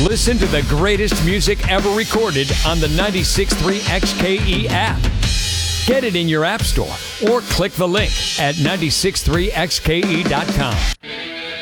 Listen to the greatest music ever recorded on the 96.3 XKE app. Get it in your app store or click the link at 963xke.com.